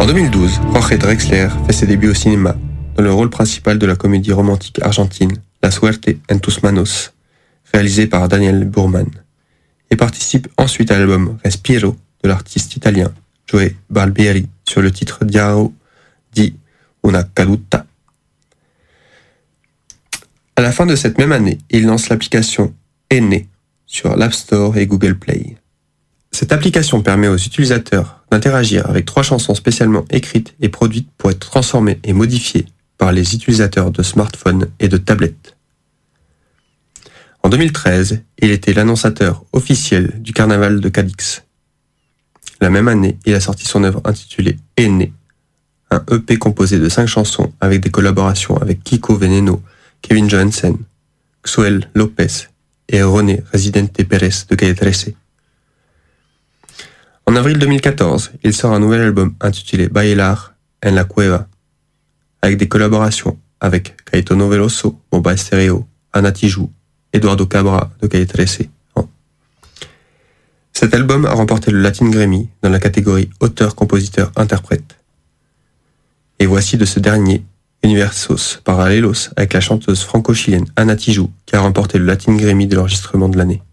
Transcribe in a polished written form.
En 2012, Jorge Drexler fait ses débuts au cinéma, dans le rôle principal de la comédie romantique argentine La suerte en tus manos, réalisée par Daniel Burman, et participe ensuite à l'album Respiro de l'artiste italien Joe Barbieri sur le titre Diaro di una caduta. À la fin de cette même année, il lance l'application Ene sur l'App Store et Google Play. Cette application permet aux utilisateurs d'interagir avec 3 chansons spécialement écrites et produites pour être transformées et modifiées par les utilisateurs de smartphones et de tablettes. En 2013, il était l'annonciateur officiel du carnaval de Cadix. La même année, il a sorti son œuvre intitulée Ene, un EP composé de 5 chansons avec des collaborations avec Kiko Veneno, Kevin Johansen, Xuel Lopez et René Residente Pérez de Calle 13. En avril 2014, il sort un nouvel album intitulé Bailar en la Cueva, avec des collaborations avec Caetano Veloso, Bomba Estéreo, Ana Tijoux, Eduardo Cabra de Calle 13. Cet album a remporté le Latin Grammy dans la catégorie auteur-compositeur-interprète. Et voici de ce dernier, Universos Paralelos, avec la chanteuse franco-chilienne Ana Tijoux, qui a remporté le Latin Grammy de l'enregistrement de l'année.